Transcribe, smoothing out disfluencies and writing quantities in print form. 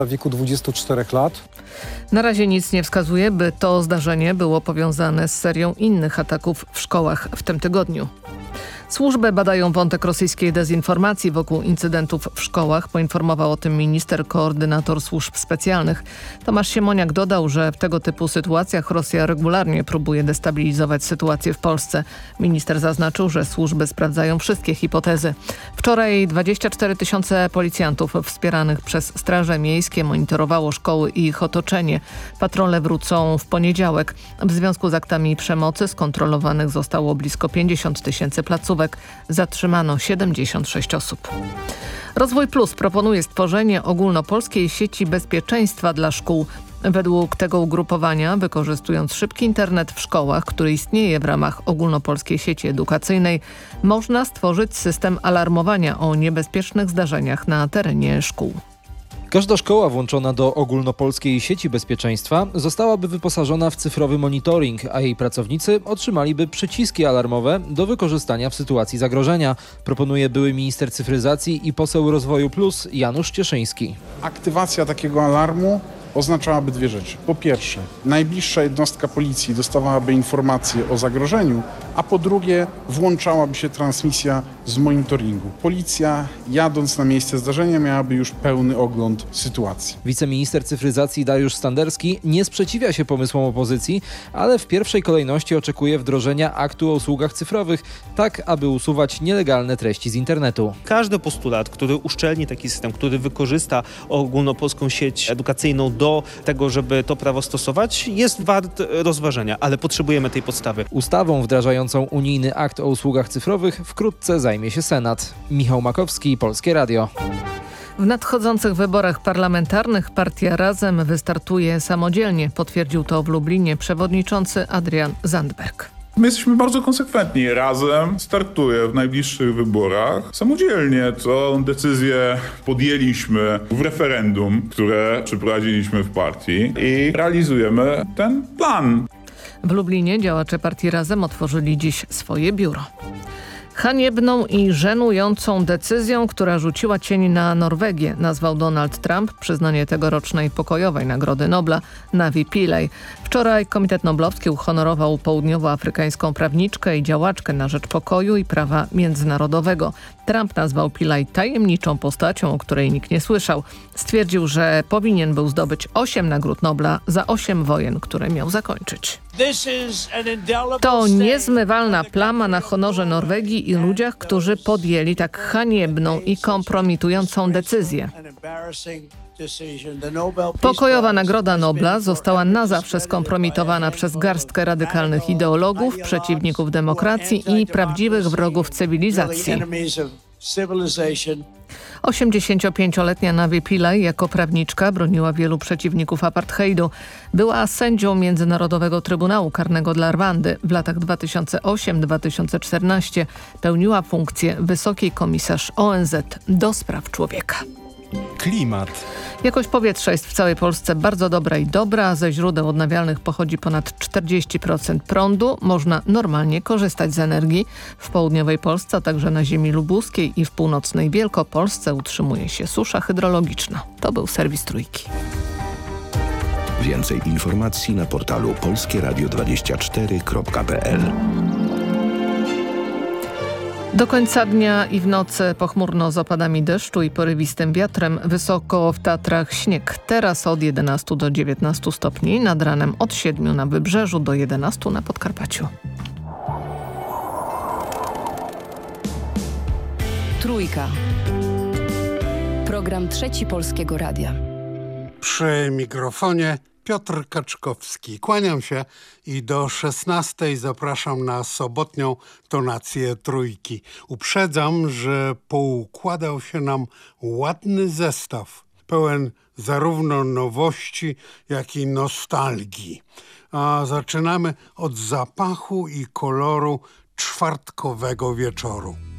w wieku 24 lat. Na razie nic nie wskazuje, by to zdarzenie było powiązane z serią innych ataków w szkołach w tym tygodniu. Służby badają wątek rosyjskiej dezinformacji wokół incydentów w szkołach. Poinformował o tym minister koordynator służb specjalnych. Tomasz Siemoniak dodał, że w tego typu sytuacjach Rosja regularnie próbuje destabilizować sytuację w Polsce. Minister zaznaczył, że służby sprawdzają wszystkie hipotezy. Wczoraj 24 000 policjantów wspieranych przez straże miejskie monitorowało szkoły i ich otoczenie. Patrole wrócą w poniedziałek. W związku z aktami przemocy skontrolowanych zostało blisko 50 000 placówek. Zatrzymano 76 osób. Rozwój Plus proponuje stworzenie ogólnopolskiej sieci bezpieczeństwa dla szkół. Według tego ugrupowania, wykorzystując szybki internet w szkołach, który istnieje w ramach ogólnopolskiej sieci edukacyjnej, można stworzyć system alarmowania o niebezpiecznych zdarzeniach na terenie szkół. Każda szkoła włączona do ogólnopolskiej sieci bezpieczeństwa zostałaby wyposażona w cyfrowy monitoring, a jej pracownicy otrzymaliby przyciski alarmowe do wykorzystania w sytuacji zagrożenia, proponuje były minister cyfryzacji i poseł Rozwoju Plus Janusz Cieszyński. Aktywacja takiego alarmu oznaczałaby dwie rzeczy. Po pierwsze, najbliższa jednostka policji dostawałaby informacje o zagrożeniu, a po drugie włączałaby się transmisja z monitoringu. Policja, jadąc na miejsce zdarzenia, miałaby już pełny ogląd sytuacji. Wiceminister cyfryzacji Dariusz Standerski nie sprzeciwia się pomysłom opozycji, ale w pierwszej kolejności oczekuje wdrożenia aktu o usługach cyfrowych, tak aby usuwać nielegalne treści z internetu. Każdy postulat, który uszczelni taki system, który wykorzysta ogólnopolską sieć edukacyjną do tego, żeby to prawo stosować, jest wart rozważenia, ale potrzebujemy tej podstawy. Ustawą wdrażającą unijny akt o usługach cyfrowych wkrótce zajmie się Senat. Michał Makowski, Polskie Radio. W nadchodzących wyborach parlamentarnych partia Razem wystartuje samodzielnie. Potwierdził to w Lublinie przewodniczący Adrian Zandberg. My jesteśmy bardzo konsekwentni. Razem startuje w najbliższych wyborach samodzielnie. Tą decyzję podjęliśmy w referendum, które przeprowadziliśmy w partii i realizujemy ten plan. W Lublinie działacze partii Razem otworzyli dziś swoje biuro. Haniebną i żenującą decyzją, która rzuciła cień na Norwegię, nazwał Donald Trump przyznanie tegorocznej pokojowej Nagrody Nobla Navi Pillay. Wczoraj Komitet Noblowski uhonorował południowoafrykańską prawniczkę i działaczkę na rzecz pokoju i prawa międzynarodowego. Trump nazwał Pillay tajemniczą postacią, o której nikt nie słyszał. Stwierdził, że powinien był zdobyć 8 nagród Nobla za 8 wojen, które miał zakończyć. To niezmywalna plama na honorze Norwegii i ludziach, którzy podjęli tak haniebną i kompromitującą decyzję. Pokojowa Nagroda Nobla została na zawsze skompromitowana przez garstkę radykalnych ideologów, przeciwników demokracji i prawdziwych wrogów cywilizacji. 85-letnia Navi Pillay jako prawniczka broniła wielu przeciwników apartheidu. Była sędzią Międzynarodowego Trybunału Karnego dla Rwandy. W latach 2008-2014 pełniła funkcję wysokiej komisarz ONZ do spraw człowieka. Klimat. Jakość powietrza jest w całej Polsce bardzo dobra i dobra. Ze źródeł odnawialnych pochodzi ponad 40% prądu. Można normalnie korzystać z energii. W południowej Polsce, a także na ziemi lubuskiej i w północnej Wielkopolsce utrzymuje się susza hydrologiczna. To był serwis Trójki. Więcej informacji na portalu polskieradio24.pl. Do końca dnia i w nocy pochmurno z opadami deszczu i porywistym wiatrem. Wysoko w Tatrach śnieg. Teraz od 11 do 19 stopni. Nad ranem od 7 na Wybrzeżu do 11 na Podkarpaciu. Trójka. Program Trzeci Polskiego Radia. Przy mikrofonie Piotr Kaczkowski. Kłaniam się i do 16 zapraszam na sobotnią tonację Trójki. Uprzedzam, że poukładał się nam ładny zestaw, pełen zarówno nowości, jak i nostalgii. A zaczynamy od zapachu i koloru czwartkowego wieczoru.